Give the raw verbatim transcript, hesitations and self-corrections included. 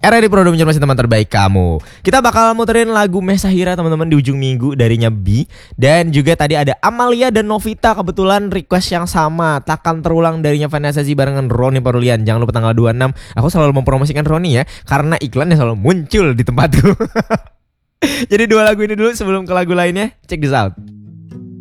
Era di Produk masih teman terbaik kamu. Kita bakal muterin lagu Mesahira teman-teman di ujung minggu darinya B. Dan juga tadi ada Amalia dan Novita, kebetulan request yang sama, Takkan Terulang darinya Vanessa Zee barengan Roni Parulian. Jangan lupa tanggal dua puluh enam. Aku selalu mempromosikan Roni ya, karena iklannya selalu muncul di tempatku. Jadi dua lagu ini dulu sebelum ke lagu lainnya. Check this out.